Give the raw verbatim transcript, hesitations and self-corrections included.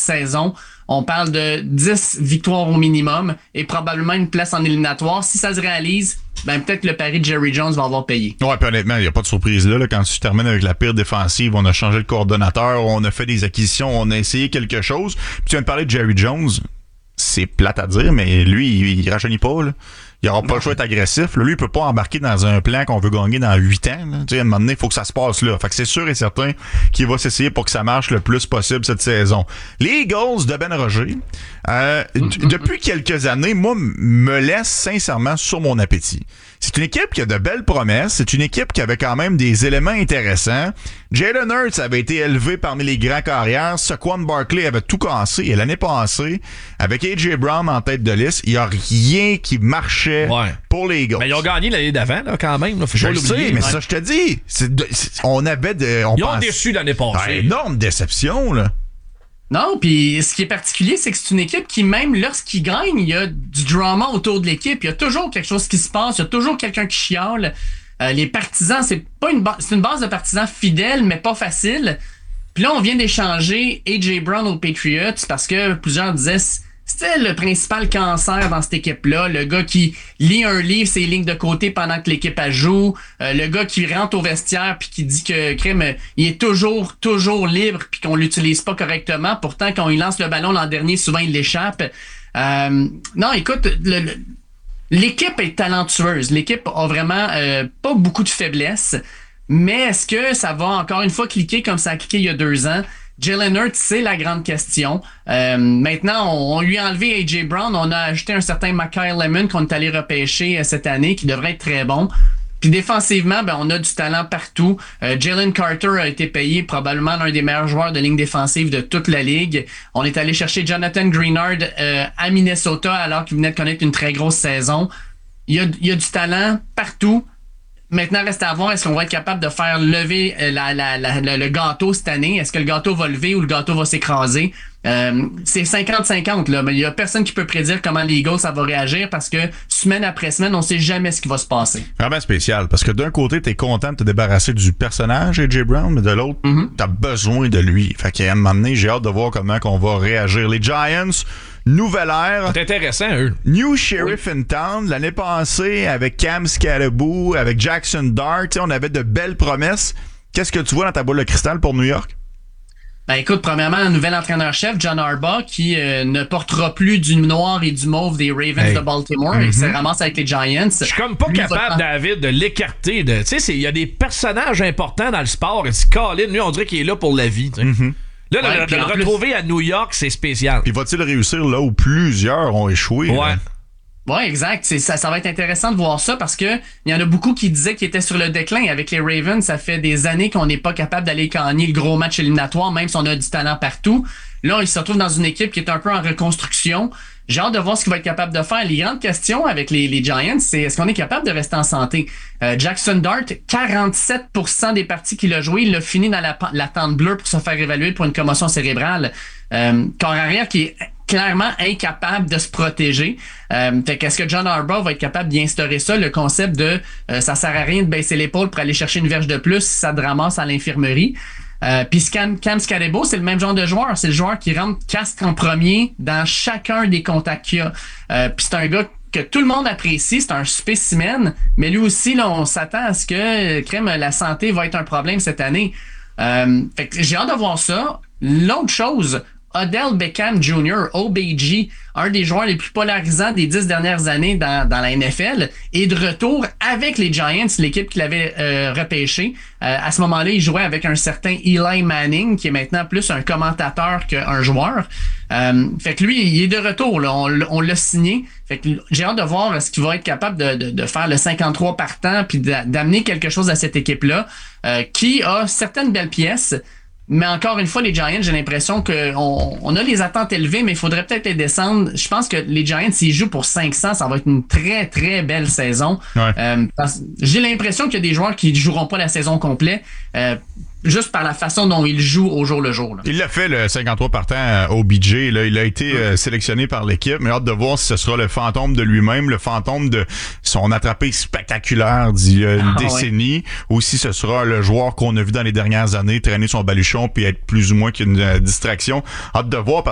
saison. On parle de dix victoires au minimum et probablement une place en éliminatoire. Si ça se réalise, ben peut-être que le pari de Jerry Jones va avoir payé. Ouais, puis honnêtement, il n'y a pas de surprise là, là. Quand tu termines avec la pire défensive, on a changé le coordonnateur, on a fait des acquisitions, on a essayé quelque chose. Puis tu viens de parler de Jerry Jones. C'est plate à dire, mais lui, il, il rajeunit pas, là. Il n'aura pas le choix d'être agressif. Là, lui, il peut pas embarquer dans un plan qu'on veut gagner dans huit ans. Là. Tu sais, à un moment donné, il faut que ça se passe là. Fait que c'est sûr et certain qu'il va s'essayer pour que ça marche le plus possible cette saison. Les Eagles de Ben Roger, euh, d- depuis quelques années, moi, me laisse sincèrement sur mon appétit. C'est une équipe qui a de belles promesses. C'est une équipe qui avait quand même des éléments intéressants. Jalen Hurts avait été élevé parmi les grands carrières. Saquon Barkley avait tout cassé. Et l'année passée, avec A J Brown en tête de liste, il n'y a rien qui marchait ouais. pour les Eagles. Mais ils ont gagné l'année d'avant, là, quand même. Là, faut Je pas le l'oublier. sais, mais Ouais. ça, je te dis. C'est de, c'est, on avait de. On Ils ont pense, déçu l'année passée. Ah, énorme déception, là. Non, puis ce qui est particulier, c'est que c'est une équipe qui, même lorsqu'ils gagnent, il y a du drama autour de l'équipe. Il y a toujours quelque chose qui se passe. Il y a toujours quelqu'un qui chiale. Euh, les partisans, c'est pas une base, c'est une base de partisans fidèles, mais pas facile. Puis là, on vient d'échanger A J Brown aux Patriots parce que plusieurs disaient c'était le principal cancer dans cette équipe-là. Le gars qui lit un livre, ses lignes de côté pendant que l'équipe a joue. Euh, le gars qui rentre au vestiaire puis qui dit que crème, il est toujours, toujours libre puis qu'on l'utilise pas correctement. Pourtant, quand il lance le ballon l'an dernier, souvent il l'échappe. Euh, non, écoute, le, le, l'équipe est talentueuse. L'équipe a vraiment euh, pas beaucoup de faiblesses. Mais est-ce que ça va encore une fois cliquer comme ça a cliqué il y a deux ans? Jalen Hurts, c'est la grande question. Euh, maintenant, on, on lui a enlevé A J Brown. On a ajouté un certain Mekhi Lemon qu'on est allé repêcher euh, cette année, qui devrait être très bon. Puis défensivement, ben on a du talent partout. Euh, Jalen Carter a été payé probablement l'un des meilleurs joueurs de ligne défensive de toute la ligue. On est allé chercher Jonathan Greenard euh, à Minnesota alors qu'il venait de connaître une très grosse saison. Il y a, il y a du talent partout. Maintenant, reste à voir, est-ce qu'on va être capable de faire lever la, la, la, la, le gâteau cette année? Est-ce que le gâteau va lever ou le gâteau va s'écraser? Euh, c'est cinquante cinquante, là, mais il y a personne qui peut prédire comment les Eagles ça va réagir parce que semaine après semaine, on sait jamais ce qui va se passer. Vraiment spécial, parce que d'un côté, t'es content de te débarrasser du personnage A J Brown, mais de l'autre, mm-hmm. t'as besoin de lui. Fait qu'à un moment donné, j'ai hâte de voir comment qu'on va réagir. Les Giants, nouvelle ère. C'est intéressant, eux. New Sheriff oui. in Town. L'année passée, avec Cam Scalaboo, avec Jackson Dart, on avait de belles promesses. Qu'est-ce que tu vois dans ta boule de cristal pour New York? Ben écoute, premièrement, un nouvel entraîneur-chef, John Harbaugh, qui euh, ne portera plus du noir et du mauve des Ravens hey. de Baltimore. Mm-hmm. Il se ramasse avec les Giants. Je suis comme pas lui capable, va... David, de l'écarter. De, tu sais, il y a des personnages importants dans le sport. Et Colin, lui, on dirait qu'il est là pour la vie. Mm-hmm. Là, ouais, de, de le retrouver plus... à New York, c'est spécial. Puis va-t-il réussir là où plusieurs ont échoué? Ouais. Là? Ouais, exact. C'est, ça, ça va être intéressant de voir ça parce que il y en a beaucoup qui disaient qu'ils étaient sur le déclin. Avec les Ravens, ça fait des années qu'on n'est pas capable d'aller gagner le gros match éliminatoire, même si on a du talent partout. Là, ils se retrouvent dans une équipe qui est un peu en reconstruction. J'ai hâte de voir ce qu'il va être capable de faire. Les grandes questions avec les, les Giants, c'est est-ce qu'on est capable de rester en santé? Euh, Jackson Dart, quarante-sept pour cent des parties qu'il a jouées, il a fini dans la, la tente bleue pour se faire évaluer pour une commotion cérébrale. Euh, corps arrière qui est clairement incapable de se protéger. Euh, fait qu'est-ce que John Harbaugh va être capable d'y instaurer ça, le concept de euh, ça sert à rien de baisser l'épaule pour aller chercher une verge de plus si ça te ramasse à l'infirmerie. Euh, Puis Cam, Cam Scalaboo, c'est le même genre de joueur. C'est le joueur qui rentre casque en premier dans chacun des contacts qu'il y a. Euh, Puis c'est un gars que tout le monde apprécie, c'est un spécimen, mais lui aussi, là, on s'attend à ce que crème, la santé va être un problème cette année. Euh, fait que j'ai hâte de voir ça. L'autre chose, Odell Beckham Junior, O B G, un des joueurs les plus polarisants des dix dernières années dans, dans la N F L, est de retour avec les Giants, l'équipe qui l'avait euh, repêché. Euh, à ce moment-là, il jouait avec un certain Eli Manning, qui est maintenant plus un commentateur qu'un joueur. Euh, fait que lui, il est de retour, là. On, on l'a signé. Fait que j'ai hâte de voir ce qu'il va être capable de, de, de faire le cinquante-trois partant puis d'amener quelque chose à cette équipe-là, euh, qui a certaines belles pièces. Mais encore une fois, les Giants, j'ai l'impression qu'on on a les attentes élevées, mais il faudrait peut-être les descendre. Je pense que les Giants, s'ils jouent pour cinq cents, ça va être une très, très belle saison. Ouais. Euh, parce, j'ai l'impression qu'il y a des joueurs qui ne joueront pas la saison complète, euh, juste par la façon dont ils jouent au jour le jour. Là. Il l'a fait, le cinquante-trois partant au B J. Là. Il a été ouais. euh, sélectionné par l'équipe, mais hâte de voir si ce sera le fantôme de lui-même, le fantôme de son attrapé spectaculaire d'il y a une ah, décennie, ouais. ou si ce sera le joueur qu'on a vu dans les dernières années traîner son baluchon puis être plus ou moins qu'une euh, distraction. Hâte de voir parce